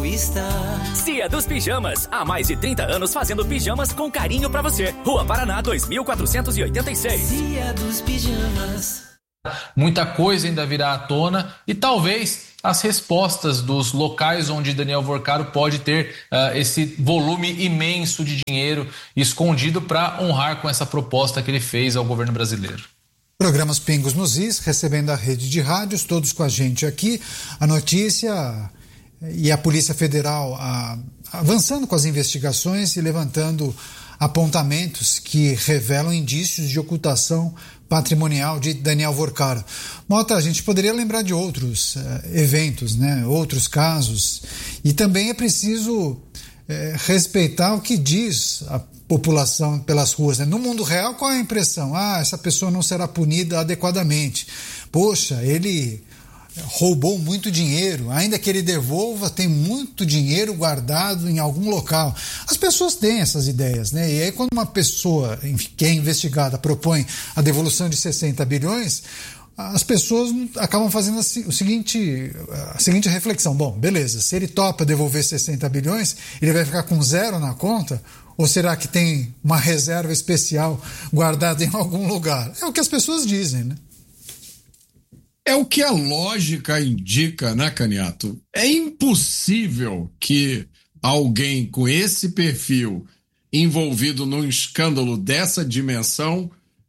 está. Cia dos Pijamas, há mais de 30 anos fazendo pijamas com carinho pra você. Rua Paraná 2486. Cia dos Pijamas. Muita coisa ainda virá à tona e talvez as respostas dos locais onde Daniel Vorcaro pode ter esse volume imenso de dinheiro escondido para honrar com essa proposta que ele fez ao governo brasileiro. Programas Pingos nos Is, recebendo a rede de rádios, todos com a gente aqui. A notícia e a Polícia Federal avançando com as investigações e levantando apontamentos que revelam indícios de ocultação patrimonial de Daniel Vorcaro. Mota, a gente poderia lembrar de outros eventos, né? Outros casos, e também é preciso respeitar o que diz a população pelas ruas, né? No mundo real, qual é a impressão? Essa pessoa não será punida adequadamente. Poxa, ele roubou muito dinheiro, ainda que ele devolva, tem muito dinheiro guardado em algum local. As pessoas têm essas ideias, né? E aí quando uma pessoa que é investigada propõe a devolução de 60 bilhões, as pessoas acabam fazendo a seguinte reflexão. Bom, beleza, se ele topa devolver 60 bilhões, ele vai ficar com zero na conta? Ou será que tem uma reserva especial guardada em algum lugar? É o que as pessoas dizem, né? É o que a lógica indica, né, Caniato? É impossível que alguém com esse perfil envolvido num escândalo dessa dimensão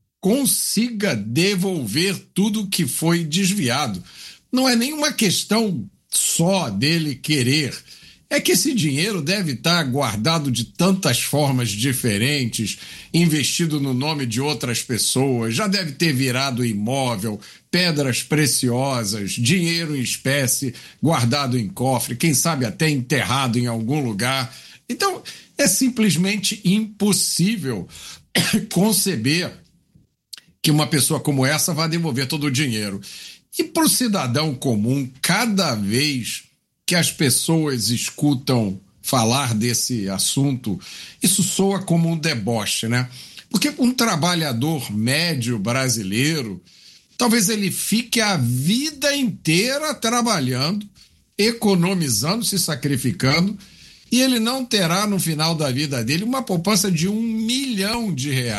consiga devolver tudo que foi desviado. Não é nenhuma questão só dele querer. É que esse dinheiro deve estar guardado de tantas formas diferentes, investido no nome de outras pessoas, já deve ter virado imóvel, pedras preciosas, dinheiro em espécie, guardado em cofre, quem sabe até enterrado em algum lugar. Então, é simplesmente impossível conceber que uma pessoa como essa vá devolver todo o dinheiro. E para o cidadão comum, cada vez que as pessoas escutam falar desse assunto, isso soa como um deboche, né? Porque um trabalhador médio brasileiro, talvez ele fique a vida inteira trabalhando, economizando, se sacrificando, e ele não terá no final da vida dele uma poupança de R$1 milhão.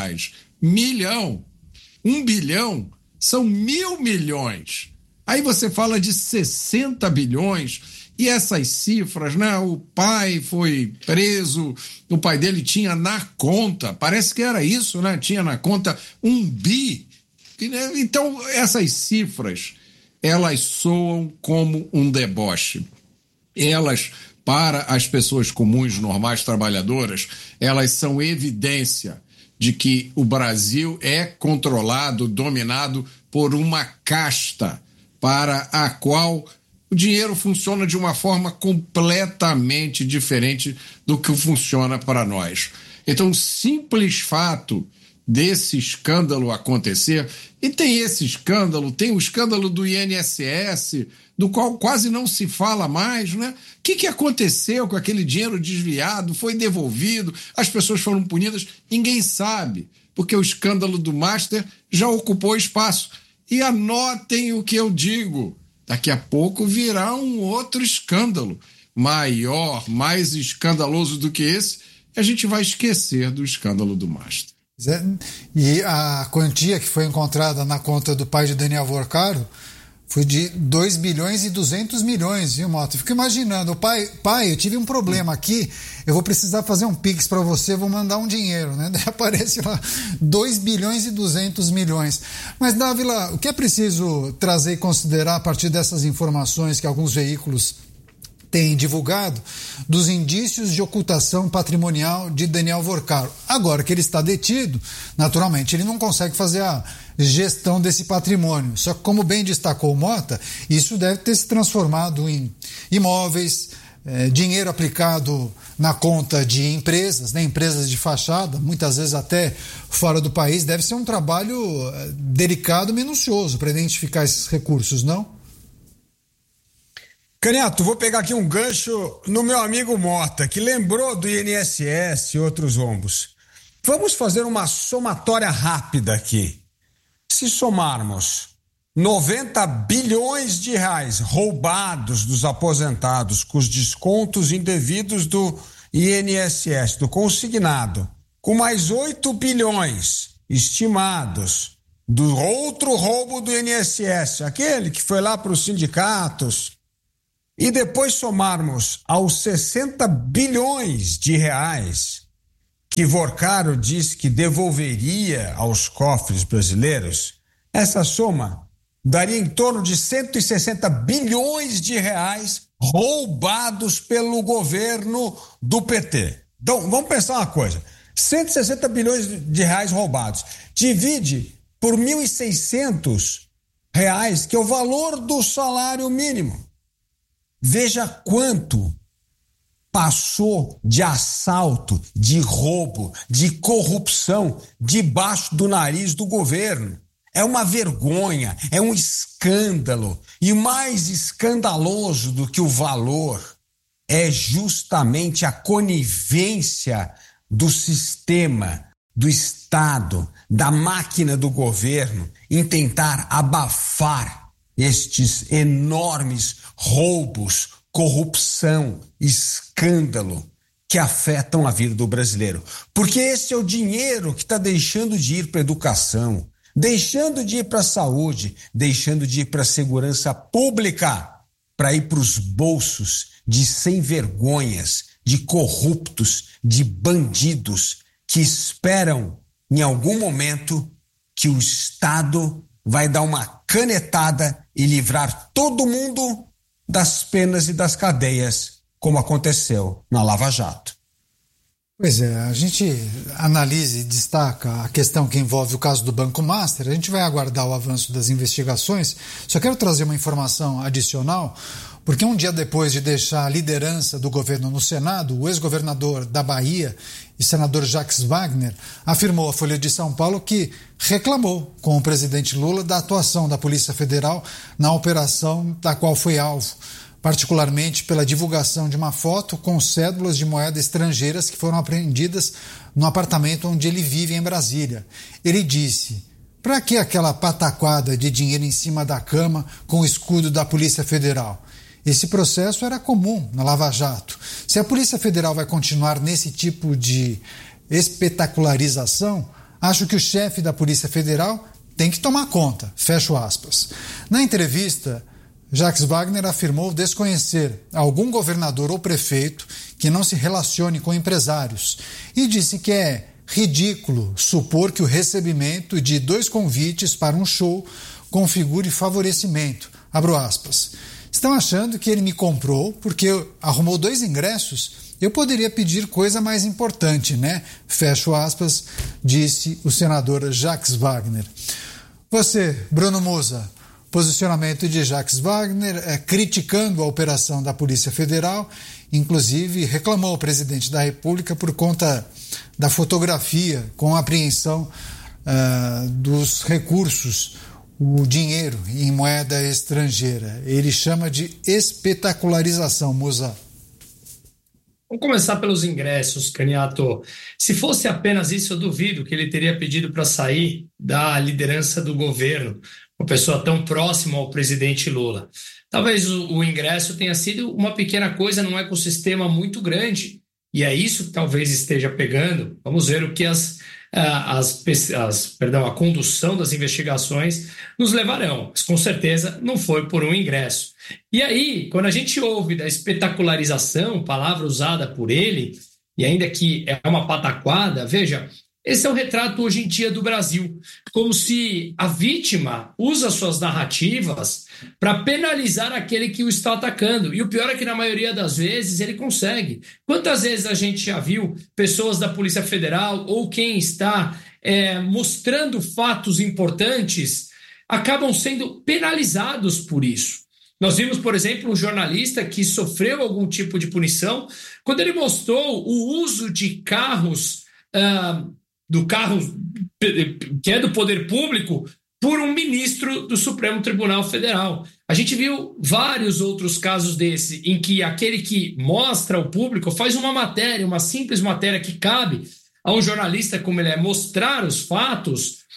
Milhão. 1 bilhão são 1.000 milhões. Aí você fala de 60 bilhões... E essas cifras, né? O pai foi preso, o pai dele tinha na conta, parece que era isso, né? Tinha na conta 1 bi. Então, essas cifras, elas soam como um deboche. Elas, para as pessoas comuns, normais, trabalhadoras, elas são evidência de que o Brasil é controlado, dominado por uma casta para a qual o dinheiro funciona de uma forma completamente diferente do que funciona para nós. Então, o simples fato desse escândalo acontecer, e tem esse escândalo, tem o escândalo do INSS, do qual quase não se fala mais, né? O que aconteceu com aquele dinheiro desviado? Foi devolvido? As pessoas foram punidas? Ninguém sabe, porque o escândalo do Master já ocupou espaço. E anotem o que eu digo. Daqui a pouco virá um outro escândalo maior, mais escandaloso do que esse, e a gente vai esquecer do escândalo do Master. E a quantia que foi encontrada na conta do pai de Daniel Vorcaro foi de 2 bilhões e 200 milhões, viu, Mota? Fico imaginando, pai, eu tive um problema aqui, eu vou precisar fazer um pix para você, vou mandar um dinheiro, né? Daí aparece lá 2 bilhões e 200 milhões. Mas, Dávila, o que é preciso trazer e considerar a partir dessas informações que alguns veículos têm divulgado dos indícios de ocultação patrimonial de Daniel Vorcaro? Agora que ele está detido, naturalmente, ele não consegue fazer a gestão desse patrimônio. Só que, como bem destacou o Mota, isso deve ter se transformado em imóveis, dinheiro aplicado na conta de empresas, né, empresas de fachada, muitas vezes até fora do país. Deve ser um trabalho delicado, minucioso para identificar esses recursos, não? Caniato, vou pegar aqui um gancho no meu amigo Mota, que lembrou do INSS e outros rombos. Vamos fazer uma somatória rápida aqui. Se somarmos 90 bilhões de reais roubados dos aposentados com os descontos indevidos do INSS, do consignado, com mais 8 bilhões estimados do outro roubo do INSS, aquele que foi lá para os sindicatos, e depois somarmos aos 60 bilhões de reais que Vorcaro disse que devolveria aos cofres brasileiros, essa soma daria em torno de 160 bilhões de reais roubados pelo governo do PT. Então, vamos pensar uma coisa. 160 bilhões de reais roubados. Divide por 1.600 reais, que é o valor do salário mínimo. Veja quanto passou de assalto, de roubo, de corrupção debaixo do nariz do governo. É uma vergonha, é um escândalo. E mais escandaloso do que o valor é justamente a conivência do sistema, do Estado, da máquina do governo em tentar abafar estes enormes roubos, corrupção, escândalo que afetam a vida do brasileiro. Porque esse é o dinheiro que está deixando de ir para a educação, deixando de ir para a saúde, deixando de ir para a segurança pública, para ir para os bolsos de sem-vergonhas, de corruptos, de bandidos que esperam, em algum momento, que o Estado vai dar uma canetada e livrar todo mundo das penas e das cadeias, como aconteceu na Lava Jato. Pois é, a gente analisa e destaca a questão que envolve o caso do Banco Master. A gente vai aguardar o avanço das investigações. Só quero trazer uma informação adicional, porque um dia depois de deixar a liderança do governo no Senado, o ex-governador da Bahia e senador Jacques Wagner afirmou à Folha de São Paulo que reclamou com o presidente Lula da atuação da Polícia Federal na operação da qual foi alvo, particularmente pela divulgação de uma foto com cédulas de moeda estrangeiras que foram apreendidas no apartamento onde ele vive em Brasília. Ele disse: para que aquela pataquada de dinheiro em cima da cama com o escudo da Polícia Federal? Esse processo era comum na Lava Jato. Se a Polícia Federal vai continuar nesse tipo de espetacularização, acho que o chefe da Polícia Federal tem que tomar conta. Fecho aspas. Na entrevista, Jacques Wagner afirmou desconhecer algum governador ou prefeito que não se relacione com empresários e disse que é ridículo supor que o recebimento de 2 convites para um show configure favorecimento. Abro aspas. Estão achando que ele me comprou porque arrumou 2 ingressos? Eu poderia pedir coisa mais importante, né? Fecho aspas, disse o senador Jacques Wagner. Você, Bruno Musa, posicionamento de Jacques Wagner criticando a operação da Polícia Federal, inclusive reclamou ao presidente da República por conta da fotografia com a apreensão dos recursos, o dinheiro em moeda estrangeira. Ele chama de espetacularização, Musa. Vamos começar pelos ingressos, Caniato. Se fosse apenas isso, eu duvido que ele teria pedido para sair da liderança do governo, uma pessoa tão próxima ao presidente Lula. Talvez o ingresso tenha sido uma pequena coisa num ecossistema muito grande, e é isso que talvez esteja pegando. Vamos ver o que a condução das investigações nos levarão. Mas, com certeza não foi por um ingresso. E aí, quando a gente ouve da espetacularização, palavra usada por ele, e ainda que é uma pataquada, veja, esse é o retrato hoje em dia do Brasil, como se a vítima usa suas narrativas para penalizar aquele que o está atacando. E o pior é que, na maioria das vezes, ele consegue. Quantas vezes a gente já viu pessoas da Polícia Federal ou quem está mostrando fatos importantes acabam sendo penalizados por isso? Nós vimos, por exemplo, um jornalista que sofreu algum tipo de punição quando ele mostrou o uso de carros, do carro que é do poder público, por um ministro do Supremo Tribunal Federal. A gente viu vários outros casos desse, em que aquele que mostra ao público faz uma matéria, uma simples matéria que cabe a um jornalista como ele é, mostrar os fatos,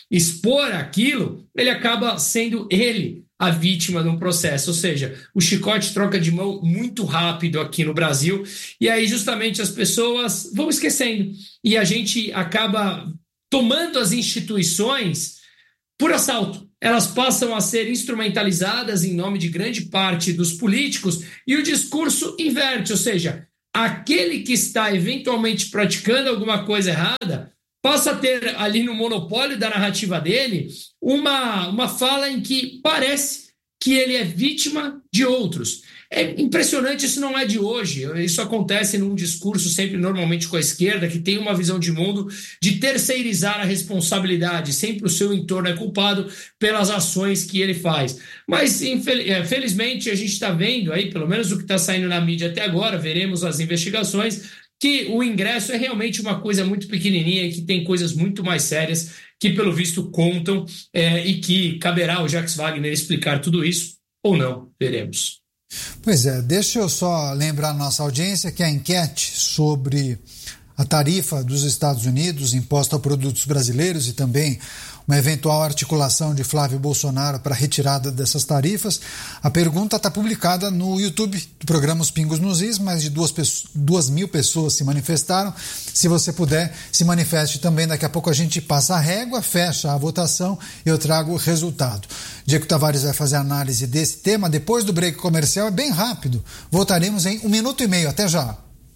expor aquilo, ele acaba sendo ele a vítima de um processo, ou seja, o chicote troca de mão muito rápido aqui no Brasil, e aí justamente as pessoas vão esquecendo, e a gente acaba tomando as instituições por assalto. Elas passam a ser instrumentalizadas em nome de grande parte dos políticos, e o discurso inverte, ou seja, aquele que está eventualmente praticando alguma coisa errada passa a ter ali no monopólio da narrativa dele uma fala em que parece que ele é vítima de outros. É impressionante, isso não é de hoje, isso acontece num discurso sempre normalmente com a esquerda, que tem uma visão de mundo de terceirizar a responsabilidade, sempre o seu entorno é culpado pelas ações que ele faz. Mas, felizmente, a gente está vendo aí, pelo menos o que está saindo na mídia até agora, veremos as investigações, que o ingresso é realmente uma coisa muito pequenininha e que tem coisas muito mais sérias que, pelo visto, contam e que caberá ao Jacques Wagner explicar tudo isso ou não, veremos. Pois é, deixa eu só lembrar a nossa audiência que a enquete sobre a tarifa dos Estados Unidos imposta a produtos brasileiros e também uma eventual articulação de Flávio Bolsonaro para a retirada dessas tarifas. A pergunta está publicada no YouTube do programa Os Pingos nos Is, mais de 2.000 pessoas se manifestaram. Se você puder, se manifeste também. Daqui a pouco a gente passa a régua, fecha a votação e eu trago o resultado. Diego Tavares vai fazer a análise desse tema. Depois do break comercial, é bem rápido. Voltaremos em 1 minuto e meio. Até já.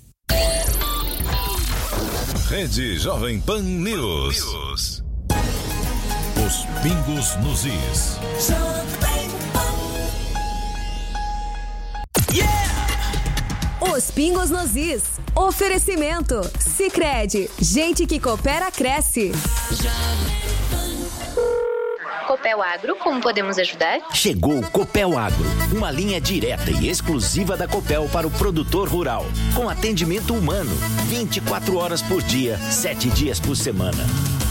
Rede Jovem Pan News. Os Pingos nos Is. Os Pingos nos Is. Oferecimento. Sicredi. Gente que coopera, cresce. Copel Agro, como podemos ajudar? Chegou o Copel Agro, uma linha direta e exclusiva da Copel para o produtor rural, com atendimento humano, 24 horas por dia, 7 dias por semana.